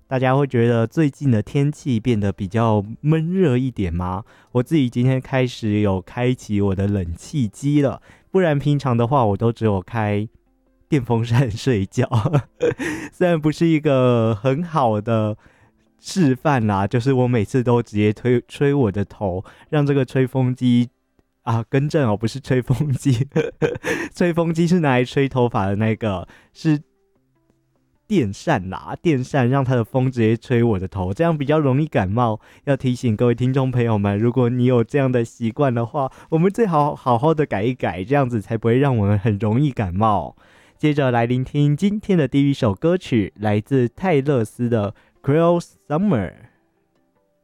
大家会觉得最近的天气变得比较闷热一点吗？我自己今天开始有开启我的冷气机了，不然平常的话我都只有开电风扇睡觉。虽然不是一个很好的示范啦，就是我每次都直接吹我的头，让这个吹风机更正哦，不是吹风机，吹风机是拿来吹头发的那个，是电扇啦，电扇让它的风直接吹我的头，这样比较容易感冒。要提醒各位听众朋友们，如果你有这样的习惯的话，我们最好好好的改一改，这样子才不会让我们很容易感冒。接着来聆听今天的第一首歌曲，来自泰勒斯的《Cruel Summer》。